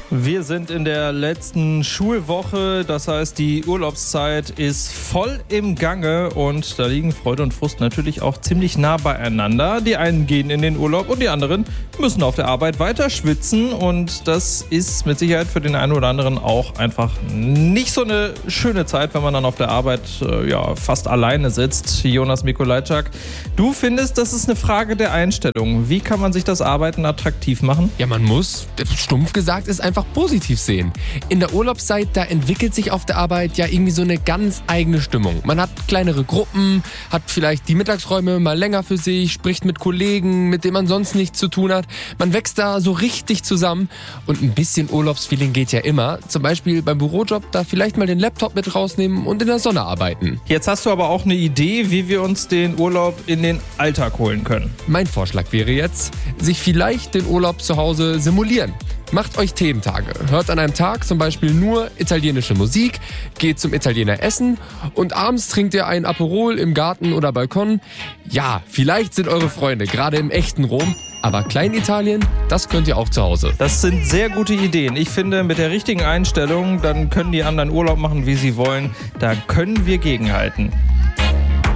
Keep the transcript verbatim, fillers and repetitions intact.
Wir sind in der letzten Schulwoche, das heißt, die Urlaubszeit ist voll im Gange und da liegen Freude und Frust natürlich auch ziemlich nah beieinander. Die einen gehen in den Urlaub und die anderen müssen auf der Arbeit weiter schwitzen und das ist mit Sicherheit für den einen oder anderen auch einfach nicht so eine schöne Zeit, wenn man dann auf der Arbeit äh, ja, fast alleine sitzt. Jonas Mikolajczak, du findest, das ist eine Frage der Einstellung. Wie kann man sich das Arbeiten attraktiv machen? Ja, man muss, stumpf gesagt, es einfach positiv sehen. In der Urlaubszeit, da entwickelt sich auf der Arbeit ja irgendwie so eine ganz eigene Stimmung. Man hat kleinere Gruppen, hat vielleicht die Mittagsräume mal länger für sich, spricht mit Kollegen, mit denen man sonst nichts zu tun hat. Man wächst da so richtig zusammen und ein bisschen Urlaubsfeeling geht ja immer. Zum Beispiel beim Bürojob da vielleicht mal den Laptop mit rausnehmen und in der Sonne arbeiten. Jetzt hast du aber auch eine Idee, wie wir uns den Urlaub in den Alltag holen können. Mein Vorschlag wäre jetzt, sich vielleicht den Urlaub zu Hause simulieren. Macht euch Thementage. Hört an einem Tag zum Beispiel nur italienische Musik, geht zum Italiener essen und abends trinkt ihr ein Aperol im Garten oder Balkon. Ja, vielleicht sind eure Freunde gerade im echten Rom, aber Kleinitalien, das könnt ihr auch zu Hause. Das sind sehr gute Ideen. Ich finde, mit der richtigen Einstellung, dann können die anderen Urlaub machen, wie sie wollen. Da können wir gegenhalten.